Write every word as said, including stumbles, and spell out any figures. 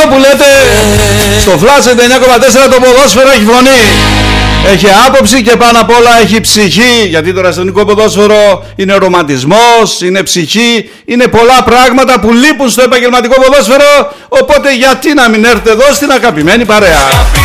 που λέτε. Στο Flash ενενήντα εννιά κόμμα τέσσερα το ποδόσφαιρο έχει φωνή. Έχει άποψη και πάνω απ' όλα έχει ψυχή. Γιατί το ελληνικό ποδόσφαιρο είναι ρομαντισμός, είναι ψυχή, είναι πολλά πράγματα που λείπουν στο επαγγελματικό ποδόσφαιρο. Οπότε γιατί να μην έρθετε εδώ στην αγαπημένη παρέα.